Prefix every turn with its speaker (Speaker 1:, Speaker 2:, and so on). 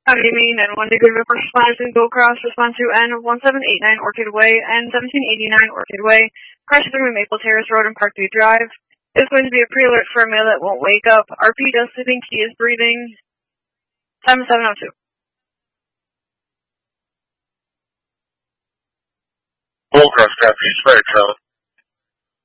Speaker 1: How do you mean? And one degree of responders in Go Cross, respond to N1789 Orchid Way, N1789 Orchid Way, crash through Maple Terrace Road and Parkview Drive. It's going to be a pre-alert for a male that won't wake up. RP does sleeping, he is breathing. 7702.
Speaker 2: Go Cross, copy, Spire Travel.